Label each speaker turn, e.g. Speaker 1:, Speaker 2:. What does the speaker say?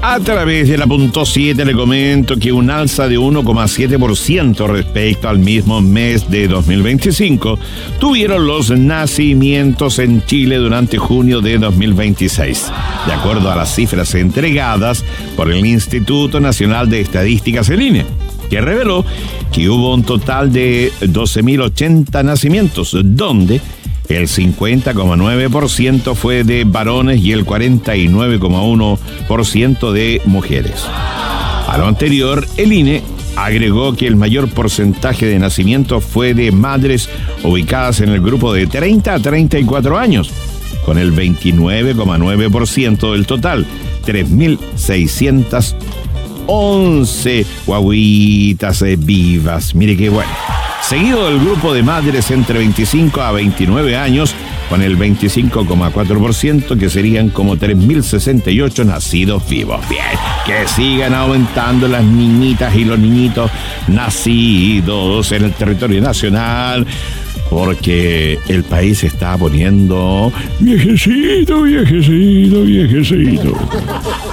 Speaker 1: A través de la punto 7 le comento que un alza de 1,7% respecto al mismo mes de 2025 tuvieron los nacimientos en Chile durante junio de 2026, de acuerdo a las cifras entregadas por el Instituto Nacional de Estadísticas, el INE, que reveló que hubo un total de 12.080 nacimientos, donde el 50,9% fue de varones y el 49,1% de mujeres. A lo anterior, el INE agregó que el mayor porcentaje de nacimientos fue de madres ubicadas en el grupo de 30 a 34 años, con el 29,9% del total, 3.611 guaguitas vivas. Mire qué bueno. Seguido del grupo de madres entre 25 a 29 años, con el 25,4%, que serían como 3.068 nacidos vivos. Bien, que sigan aumentando las niñitas y los niñitos nacidos en el territorio nacional, porque el país se está poniendo viejecito, viejecito, viejecito.